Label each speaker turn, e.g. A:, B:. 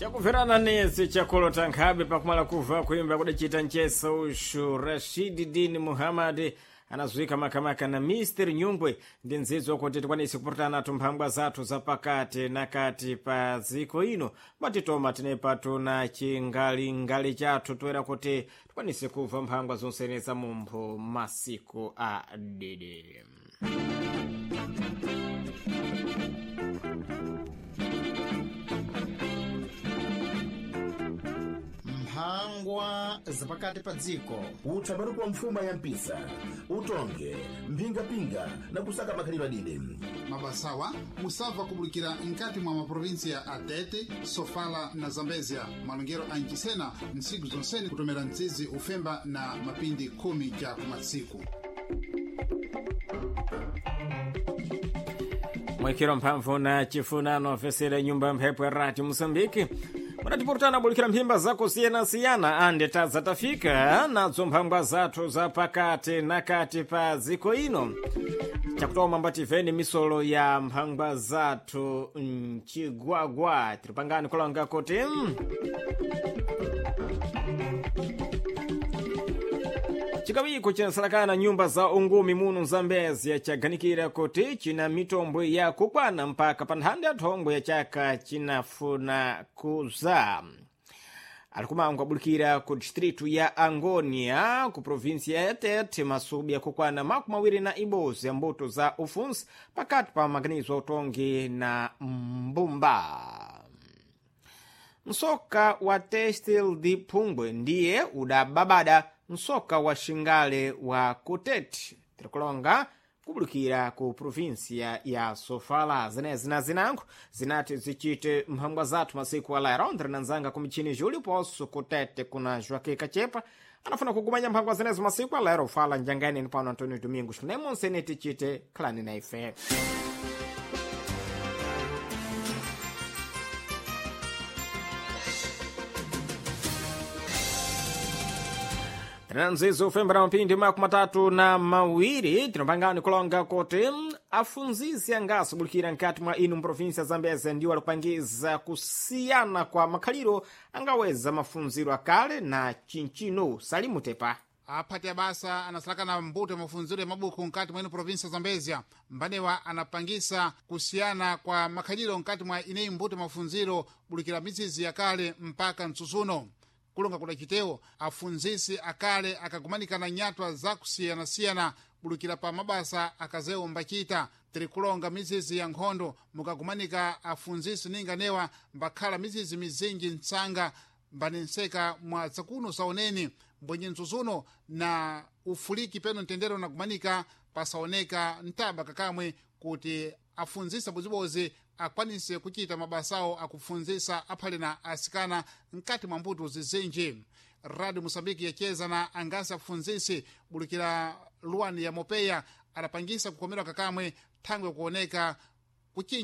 A: chakuverana nese chakolota nkhabe pakumala kuva kuimba kudachita nchesa ushu Rashid Din Muhammad anazuika makamaka na Mr. Nyungwe ndi nzizo kuti tikwanise kupurutana tumphangwa zathu zapakati nakati pa ziko ino matitoma tinepatu na chingalingali chathu toera kuti tikwanise kuva mphangwa zonseneza mumpho masiku a dede.
B: mphangwa zapakati pa dziko
C: uthambaruko wa mfuma ya mpisa utonge mpingapinga na kusaka makhalidwe adide
D: mabasawa musava kubulikira nkati mwa maprovinsia a Tete, Sofala na Zambezia malongero a Ncisena nsiku zonsene kutomera ntsizi ufemba na mapindi 10 ja kumasiku
A: mwekero mphamvu na chifunano vesera nyumba mphepo ya rati Mosambiki munatipurutana bulikira mphimba zako siyana-siyana ande tazatafika nadzo mphangwa zathu zapakati nakati pa ziko ino chakutoma mbativeni misolo ya mphangwa zathu mchigwagwa tiripangani kulonga kuti chikawiko chinasalakana nyumba za ungumi muno Zambezia chaganikira kuti china mitombwe ya kukwana mpaka pa nthanda ya thongwe ya chaka chinafuna kuza alikumangwa bulikira ku distritu ya Angonia ku provinsia ya Tete masubi ya kukwana makumi mawiri na ibozi ya mbuto za ufunsi pakati pa maganizo utongi na mbumba. Msoka wa Testil di Pungwe ndiye udababada msoka wa Shingale wa Kuteti tirikulonga kubulikira ku provinsia ya Sofala zinango zinati zichite mphangwa zathu masiku ala yaronda nanzanga kumichini juli poso Kutete kuna Joaquim Kachepa anafuna kugumanya mphangwa zinezo masiku ala yaro fala njangani ni pano Antonio Domingos kunemo nseneti chite klani na ife Nzizo ufemba na mapindi makumi matatu na mawiri tinopangani kulonga kuti afunzisi angasi bulikira nkati mwa inu mprovinsia Zambezia ndiwo alikupangiza kusiyana kwa makhaliro angaweza mafunziro akale na chinchino Salimu Tepa
D: aphati ya basa anasalakana mbuto ya mafunziro ya mabuku nkati mwa inu provinsia Zambezia mbanewa anapangisa kusiyana kwa makhaliro nkati mwa ineyi mbuto ya mafunziro bulikira mizizi ya kale mpaka msusuno kulonga kuna chiteo afunzisi akale akagumanikana nyatwa za kusiyana-siyana bulukira pa mabasa akazeo mbachita tirikulonga mizizi ya nkhondo mukagumanika afunzisi ninganewa mbakhala mizizi mizingi nsanga mbanenseka mwa zakuno saoneni mbwenye nsusuno na ufuliki peno ntendero na kumanika pasaoneka ntaba kakamwe kuti afunzisa bozibozi akwanise kuchita mabasawo akufunzisa aphale na asikana nkati mwa mbuto zizinji. Radio Mosambiki yacheza na angasi afunzisi bulikira luani ya mopeya anapangisa kukomera kakamwe thangwe kuoneka kuchinja